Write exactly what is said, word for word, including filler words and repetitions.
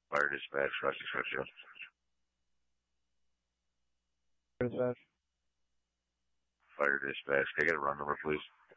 Fire dispatch, Rocky Scorpio. Dispatch. Fire dispatch. Can I get a run number, please?